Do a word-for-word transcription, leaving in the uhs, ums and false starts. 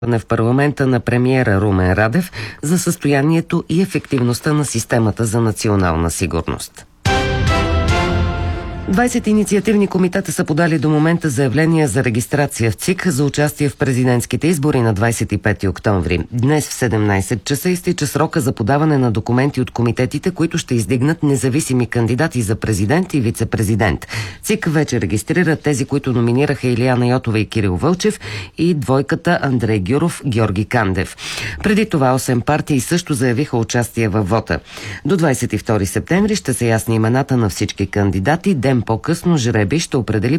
в парламента на премиера Румен Радев за състоянието и ефективността на системата за национална сигурност. двайсет инициативни комитета са подали до момента заявления за регистрация в ЦИК за участие в президентските избори на двайсет и пети октомври. Днес в седемнайсет часа изтича срока за подаване на документи от комитетите, които ще издигнат независими кандидати за президент и вице-президент. ЦИК вече регистрира тези, които номинираха Илияна Йотова и Кирил Вълчев, и двойката Андрей Гюров, Георги Кандев. Преди това осем партии също заявиха участие във вота. До двайсет и втори септември ще се ясни имената на всички кандидати. Ден по-късно жребий ще определи